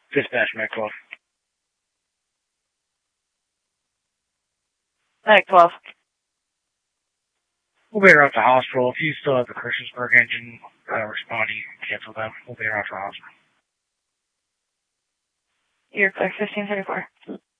Dispatch, Mac 12. Mac 12. We'll be around the hospital. If you still have the Christiansburg engine responding, cancel them. We'll be around the hospital. You're clear, 1534.